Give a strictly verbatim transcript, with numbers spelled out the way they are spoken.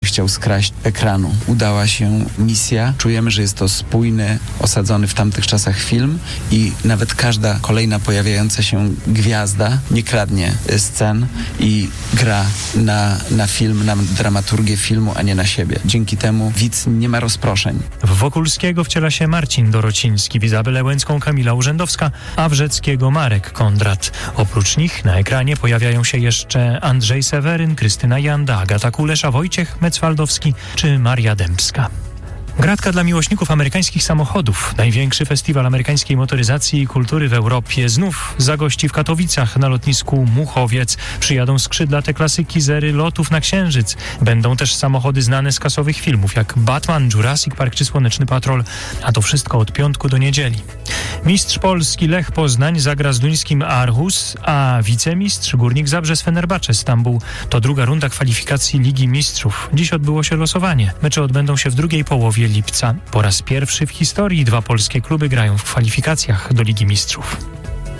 chciał skraść ekranu. Udała się misja. Czujemy, że jest to spójny, osadzony w tamtych czasach film i nawet każda kolejna pojawiająca się gwiazda nie kradnie scen i gra na, na film, na dramaturgię filmu, a nie na siebie. Dzięki temu widz nie ma rozproszeń. W Wokulskiego wciela się Marcin Dorociński, w Izabelę Łęcką Kamila Urzędowska, a Wrzeckiego Marek Kondrat. Oprócz nich na ekranie pojawiają się jeszcze Andrzej Seweryn, Krystyna Janda, Agata Kulesza, Wojciech Mecwaldowski czy Maria Dębska. Gratka dla miłośników amerykańskich samochodów. Największy festiwal amerykańskiej motoryzacji i kultury w Europie znów zagości w Katowicach na lotnisku Muchowiec. Przyjadą skrzydlate klasyki z ery lotów na Księżyc. Będą też samochody znane z kasowych filmów jak Batman, Jurassic Park czy Słoneczny Patrol. A to wszystko od piątku do niedzieli. Mistrz Polski Lech Poznań zagra z duńskim Aarhus, a wicemistrz Górnik Zabrze z Fenerbahce Stambuł. To druga runda kwalifikacji Ligi Mistrzów. Dziś odbyło się losowanie. Mecze odbędą się w drugiej połowie lipca. Po raz pierwszy w historii dwa polskie kluby grają w kwalifikacjach do Ligi Mistrzów.